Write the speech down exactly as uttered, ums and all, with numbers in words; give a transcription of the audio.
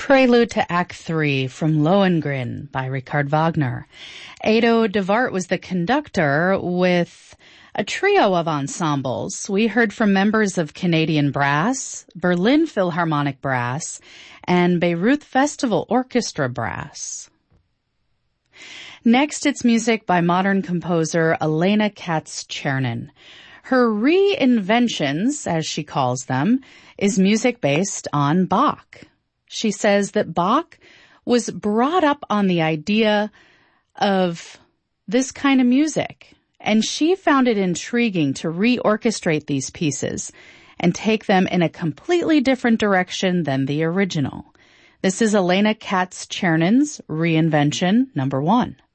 Prelude to Act three from Lohengrin by Richard Wagner. Edo de Wart was the conductor with a trio of ensembles. We heard from members of Canadian Brass, Berlin Philharmonic Brass, and Bayreuth Festival Orchestra Brass. Next, it's music by modern composer Elena Katz-Chernin. Her reinventions, as she calls them, is music based on Bach. She says that Bach was brought up on the idea of this kind of music, and she found it intriguing to reorchestrate these pieces and take them in a completely different direction than the original. This is Elena Katz-Chernin's reinvention number one.